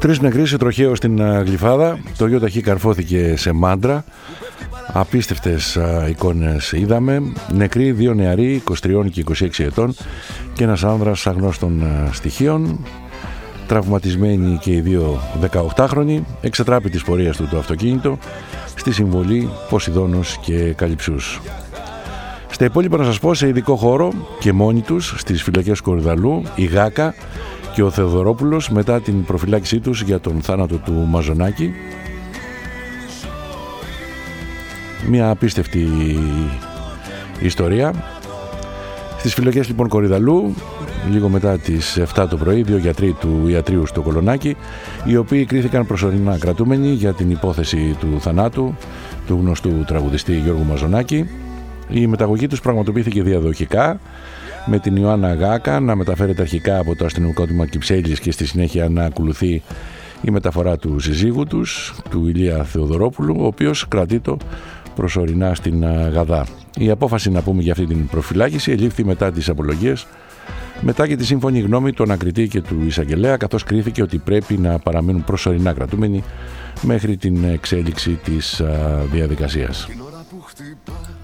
3 νεκροί σε τροχαίο στην Γλυφάδα. Το ΙΟΤΑΧ καρφώθηκε σε μάντρα. Απίστευτες εικόνες είδαμε. Νεκροί 2 νεαροί 23 και 26 ετών και ένας άνδρας αγνώστων στοιχείων. Τραυματισμένοι και οι 2 18χρονοι. Εξετράπη της πορείας του το αυτοκίνητο στη συμβολή Ποσειδώνος και Καλυψούς. Στα υπόλοιπα να σας πω, σε ειδικό χώρο και μόνοι τους στις φυλακές Κορυδαλού, η Γάκα και ο Θεοδωρόπουλος μετά την προφυλάκησή τους για τον θάνατο του Μαζονάκη. Μια απίστευτη ιστορία. Στις φυλακές λοιπόν Κορυδαλού, λίγο μετά τις 7 το πρωί, 2 γιατροί του ιατρείου στο Κολονάκι, οι οποίοι κρίθηκαν προσωρινά κρατούμενοι για την υπόθεση του θανάτου του γνωστού τραγουδιστή Γιώργου Μαζονάκη. Η μεταγωγή τους πραγματοποιήθηκε διαδοχικά, με την Ιωάννα Γάκα να μεταφέρεται αρχικά από το αστυνομικό τμήμα Κυψέλης και στη συνέχεια να ακολουθεί η μεταφορά του συζύγου τους, του Ηλία Θεοδωρόπουλου, ο οποίος κρατείτο προσωρινά στην Γαδά. Η απόφαση, να πούμε, για αυτή την προφυλάκηση ελήφθη μετά τις απολογίες, μετά και τη σύμφωνη γνώμη του ανακριτή και του εισαγγελέα, καθώς κρίθηκε ότι πρέπει να παραμείνουν προσωρινά κρατούμενοι μέχρι την εξέλιξη της διαδικασίας.